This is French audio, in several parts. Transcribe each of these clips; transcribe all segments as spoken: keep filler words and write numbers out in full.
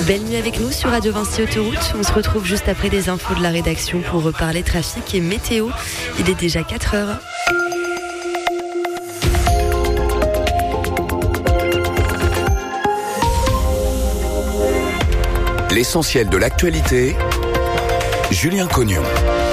Belle nuit avec nous sur Radio Vinci Autoroute. On se retrouve juste après les infos de la rédaction pour reparler trafic et météo. Il est déjà quatre heures. L'essentiel de l'actualité, Julien Cognon.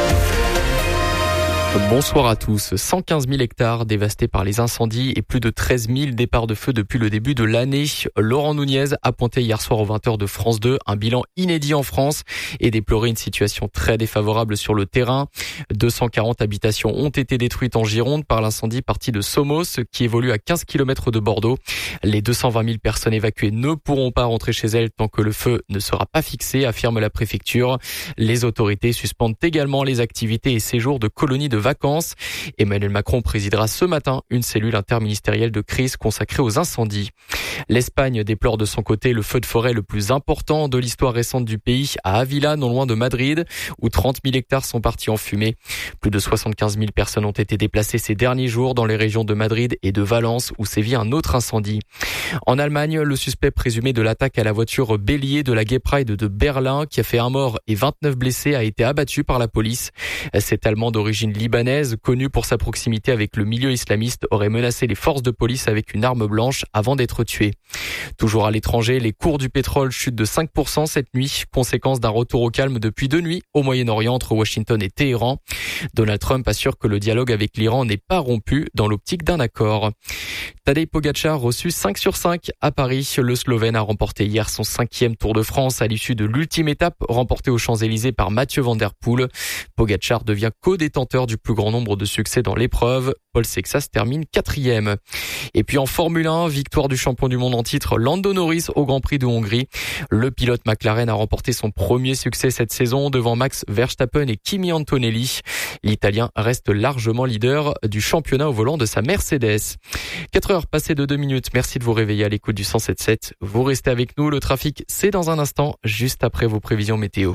Bonsoir à tous. cent quinze mille hectares dévastés par les incendies et plus de treize mille départs de feu depuis le début de l'année. Laurent Nunez a pointé hier soir aux vingt heures de France deux un bilan inédit en France et déploré une situation très défavorable sur le terrain. deux cent quarante habitations ont été détruites en Gironde par l'incendie parti de Somos qui évolue à quinze kilomètres de Bordeaux. Les deux cent vingt mille personnes évacuées ne pourront pas rentrer chez elles tant que le feu ne sera pas fixé, affirme la préfecture. Les autorités suspendent également les activités et séjours de colonies de vacances. Emmanuel Macron présidera ce matin une cellule interministérielle de crise consacrée aux incendies. L'Espagne déplore de son côté le feu de forêt le plus important de l'histoire récente du pays à Ávila, non loin de Madrid, où trente mille hectares sont partis en fumée. Plus de soixante-quinze mille personnes ont été déplacées ces derniers jours dans les régions de Madrid et de Valence, où sévit un autre incendie. En Allemagne, le suspect présumé de l'attaque à la voiture bélier de la Gay Pride de Berlin, qui a fait un mort et vingt-neuf blessés, a été abattu par la police. Cet Allemand d'origine libanaise, connu pour sa proximité avec le milieu islamiste, aurait menacé les forces de police avec une arme blanche avant d'être tué. Toujours à l'étranger, les cours du pétrole chutent de cinq pour cent cette nuit, conséquence d'un retour au calme depuis deux nuits au Moyen-Orient entre Washington et Téhéran. Donald Trump assure que le dialogue avec l'Iran n'est pas rompu dans l'optique d'un accord. Tadej Pogačar reçu cinq sur cinq à Paris. Le Slovène a remporté hier son cinquième Tour de France à l'issue de l'ultime étape remportée aux Champs-Élysées par Mathieu Van Der Poel. Pogačar devient co-détenteur du plus grand nombre de succès dans l'épreuve. Paul Sexas termine quatrième. Et puis en Formule un, victoire du champion du monde en titre Lando Norris au Grand Prix de Hongrie. Le pilote McLaren a remporté son premier succès cette saison devant Max Verstappen et Kimi Antonelli. L'Italien reste largement leader du championnat au volant de sa Mercedes. quatre heures passées de deux minutes. Merci de vous réveiller à l'écoute du cent sept sept. Vous restez avec nous. Le trafic, c'est dans un instant, juste après vos prévisions météo.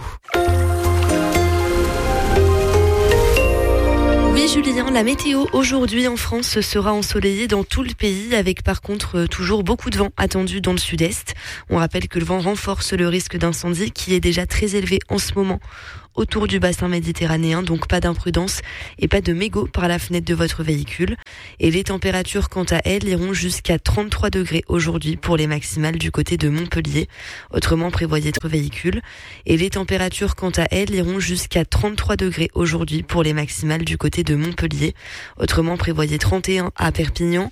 Oui Julien, la météo aujourd'hui en France sera ensoleillée dans tout le pays avec par contre toujours beaucoup de vent attendu dans le sud-est. On rappelle que le vent renforce le risque d'incendie qui est déjà très élevé en ce moment autour du bassin méditerranéen, donc pas d'imprudence et pas de mégots par la fenêtre de votre véhicule. Et les températures, quant à elles, iront jusqu'à trente-trois degrés aujourd'hui pour les maximales du côté de Montpellier. Autrement, prévoyez votre véhicule. Et les températures, quant à elles, iront jusqu'à trente-trois degrés aujourd'hui pour les maximales du côté de Montpellier. Autrement, prévoyez trente et un à Perpignan.